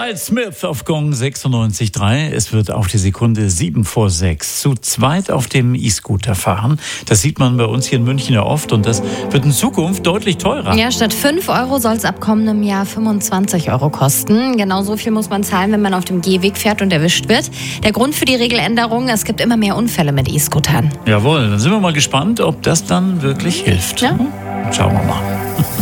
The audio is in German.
Miles Smith auf Gong 96.3. Es wird auf die Sekunde 7 vor 6. Zu zweit auf dem E-Scooter fahren. Das sieht man bei uns hier in München ja oft und das wird in Zukunft deutlich teurer. Ja, statt 5 Euro soll es ab kommendem Jahr 25 Euro kosten. Genau so viel muss man zahlen, wenn man auf dem Gehweg fährt und erwischt wird. Der Grund für die Regeländerung: es gibt immer mehr Unfälle mit E-Scootern. Jawohl, dann sind wir mal gespannt, ob das dann wirklich hilft. Ja. Schauen wir mal.